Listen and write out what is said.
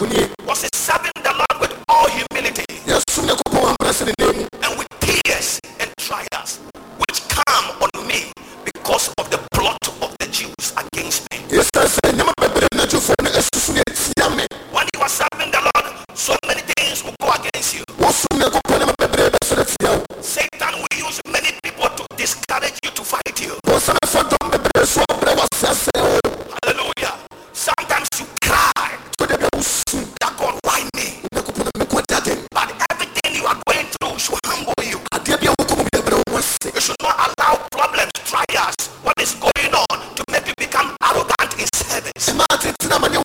was serving the Lord with all humility and with tears and trials which come on me because of the plot of the Jews against me. When you are serving the Lord, so many things will go against you. Satan will use many people to discourage you, to fight you. Hallelujah. Sometimes you cry that God, why me? But everything you are going through should humble you. You should not allow problems, trials, what is going on to make you become arrogant in service.